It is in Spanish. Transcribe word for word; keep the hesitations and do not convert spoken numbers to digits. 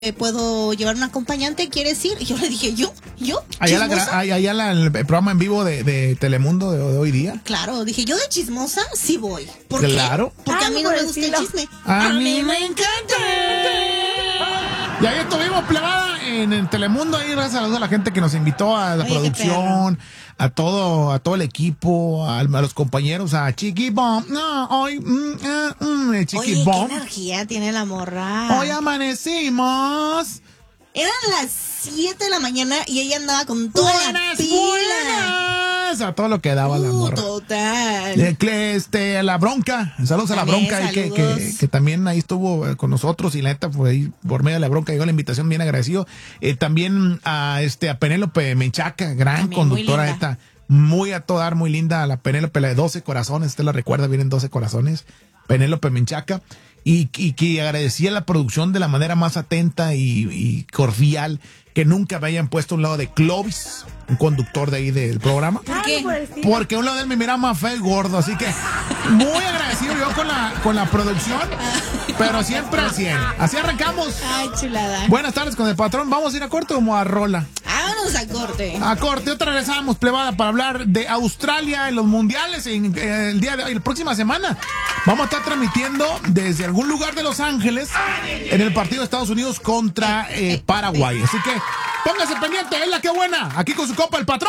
eh, ¿puedo llevar un acompañante? ¿Quieres ir? Y yo le dije, ¿yo? ¿Yo? Allá, la, allá la, el programa en vivo de, de Telemundo de, de hoy día. Claro, dije, yo de chismosa sí voy. ¿Por claro. qué? Porque ah, a mí no me gusta el chisme. A, a mí me encanta. Y ahí estuvimos, plebada, en, en Telemundo. Ahí gracias a la gente que nos invitó, a la Oye, producción, a todo, a todo el equipo, a, a los compañeros, a Chiqui Bomb. No, hoy, mm, uh, mm, Chiqui Oye, Bomb. qué energía tiene la morra. Hoy amanecimos. Eran las siete de la mañana y ella andaba con toda buenas, la pila. Buenas. A todo lo que daba uh, la morra. Total. De, este, la bronca. Saludos a la bronca. Ahí que, que, que también ahí estuvo con nosotros. Y la neta, fue ahí por medio de la bronca llegó la invitación, bien agradecido. Eh, también a este a Penélope Menchaca, gran también conductora esta. Muy a todo dar, muy linda. La Penélope, la de doce corazones. Usted la recuerda, vienen doce corazones. Penélope Menchaca. Y, y que agradecía la producción de la manera más atenta y, y cordial, que nunca me hayan puesto a un lado de Clovis, un conductor de ahí del programa. ¿Por qué? Porque a un lado de él me mira más feo y gordo, así que muy agradecido yo con la, con la producción, pero siempre al cien. Así arrancamos. Ay, chulada. Buenas tardes con el patrón. ¿Vamos a ir a corte o a rola? Vámonos a corte. A corte. Otra regresamos, plebada, para hablar de Australia en los mundiales en, eh, el día de hoy, la próxima semana. Vamos a estar transmitiendo desde algún lugar de Los Ángeles en el partido de Estados Unidos contra eh, Paraguay. Así que póngase pendiente, es la que buena. Aquí con su copa el patrón.